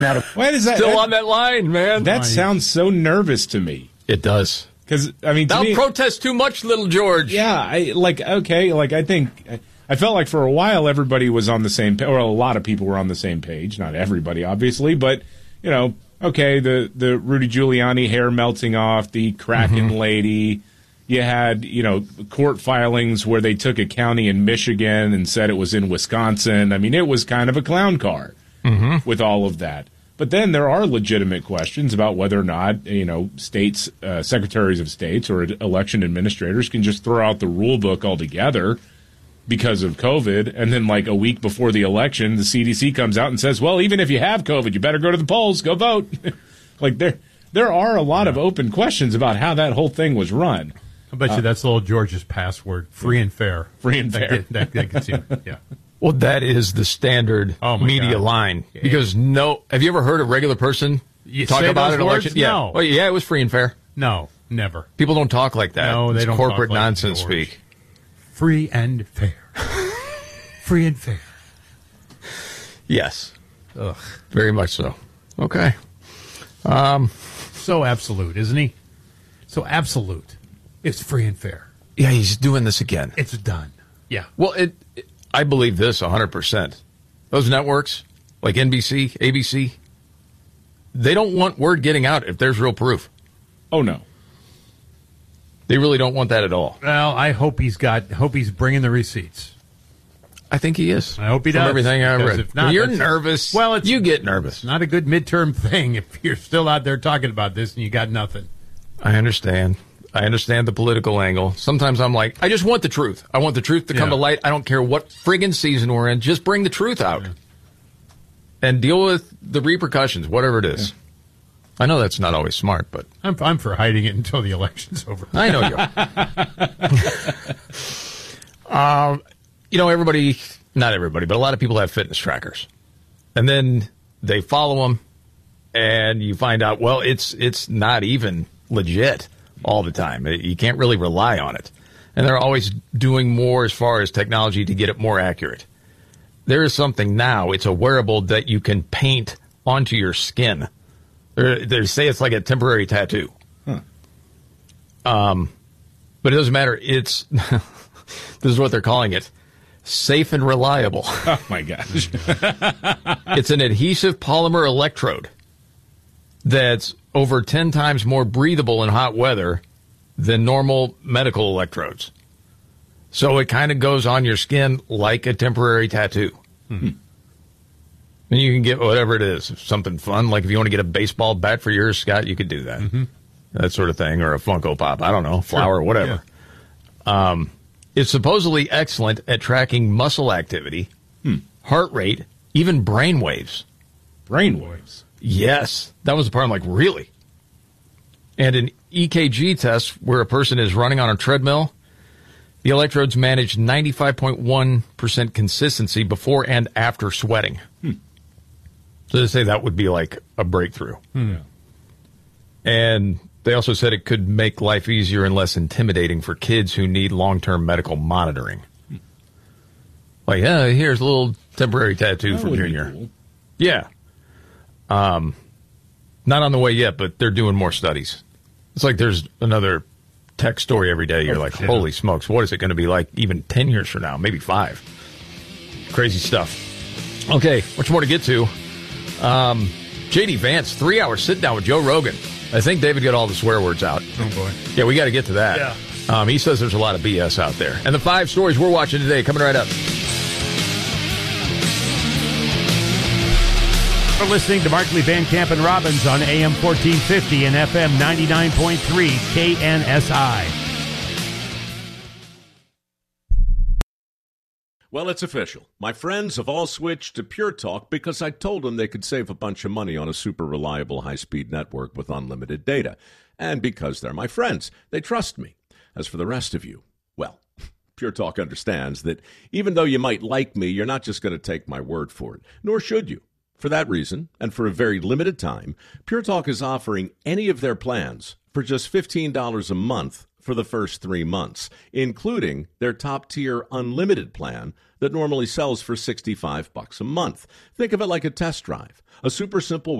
Why is that? Still on that line, man. That sounds so nervous to me. It does. Because, I mean, don't protest too much, little George. Yeah, I felt like for a while everybody was on the same page, or a lot of people were on the same page. Not everybody, obviously, but, okay, the Rudy Giuliani hair melting off, the Kraken lady. You had, court filings where they took a county in Michigan and said it was in Wisconsin. I mean, it was kind of a clown car with all of that. But then there are legitimate questions about whether or not, states, secretaries of states or election administrators can just throw out the rule book altogether because of COVID. And then like a week before the election, the CDC comes out and says, well, even if you have COVID, you better go to the polls, go vote. Like there are a lot of open questions about how that whole thing was run. I bet you that's little George's password, free and fair. Free and fair. That gets you, yeah. Well, that is the standard media line. Because have you ever heard a regular person talk about an election? Yeah. No. Well, yeah, it was free and fair. No, never. People don't talk like that. No, they don't talk corporate like nonsense George. speak. Free and fair. Free and fair. Yes. Ugh. Very much so. Okay. So absolute, isn't he? So absolute. It's free and fair. Yeah, he's doing this again. It's done. Yeah. Well, I believe this 100%. Those networks, like NBC, ABC, they don't want word getting out if there's real proof. Oh, no. They really don't want that at all. Well, I hope he's bringing the receipts. I think he is. I hope he does. From everything I read. If not, when you're nervous. Well, you get nervous. Not a good midterm thing if you're still out there talking about this and you got nothing. I understand. I understand the political angle. Sometimes I'm like, I just want the truth. I want the truth to come to light. I don't care what friggin' season we're in. Just bring the truth out. And deal with the repercussions, whatever it is. I know that's not always smart, but... I'm for hiding it until the election's over. I know you are. Everybody, not everybody, but a lot of people have fitness trackers. And then they follow them, and you find out, well, it's not even legit all the time. You can't really rely on it. And they're always doing more as far as technology to get it more accurate. There is something now, it's a wearable that you can paint onto your skin. They say it's like a temporary tattoo. But it doesn't matter. It's this is what they're calling it. Safe and reliable. Oh, my gosh. It's an adhesive polymer electrode that's over 10 times more breathable in hot weather than normal medical electrodes. So it kind of goes on your skin like a temporary tattoo. And you can get whatever it is, something fun. Like if you want to get a baseball bat for yours, Scott, you could do that. That sort of thing, or a Funko Pop. I don't know, flower, whatever. Yeah. It's supposedly excellent at tracking muscle activity, heart rate, even brain waves. Brain waves? Yes. That was the part I'm like, really? And an EKG test where a person is running on a treadmill, the electrodes manage 95.1% consistency before and after sweating. So they say that would be like a breakthrough. And they also said it could make life easier and less intimidating for kids who need long-term medical monitoring. Like, here's a little temporary tattoo for Junior. Cool. Yeah. Not on the way yet, but they're doing more studies. It's like there's another tech story every day. You're like, holy smokes, what is it going to be like even 10 years from now, maybe 5? Crazy stuff. Okay, much more to get to. J.D. Vance, 3-hour sit-down with Joe Rogan. I think David got all the swear words out. Oh, boy. Yeah, we got to get to that. Yeah. He says there's a lot of BS out there. And the 5 stories we're watching today, coming right up. We're listening to Markley, Van Camp, and Robbins on AM 1450 and FM 99.3 KNSI. Well, it's official. My friends have all switched to Pure Talk because I told them they could save a bunch of money on a super reliable high-speed network with unlimited data. And because they're my friends, they trust me. As for the rest of you, well, Pure Talk understands that even though you might like me, you're not just going to take my word for it, nor should you. For that reason, and for a very limited time, Pure Talk is offering any of their plans for just $15 a month for the first 3 months, including their top-tier unlimited plan that normally sells for $65 a month. Think of it like a test drive. A super simple